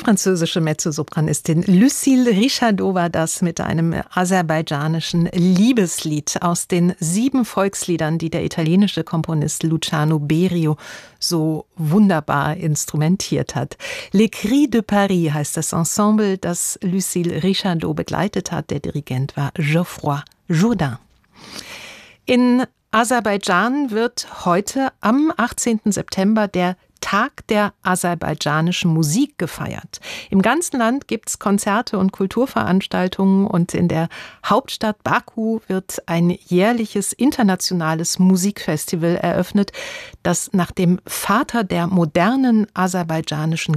französische Mezzosopranistin Lucille Richardot war das mit einem aserbaidschanischen Liebeslied aus den 7 Volksliedern, die der italienische Komponist Luciano Berio so wunderbar instrumentiert hat. Les Cris de Paris heißt das Ensemble, das Lucille Richardot begleitet hat. Der Dirigent war Geoffroy Jourdain. In Aserbaidschan wird heute am 18. September der Tag der aserbaidschanischen Musik gefeiert. Im ganzen Land gibt es Konzerte und Kulturveranstaltungen und in der Hauptstadt Baku wird ein jährliches internationales Musikfestival eröffnet, das nach dem Vater der modernen aserbaidschanischen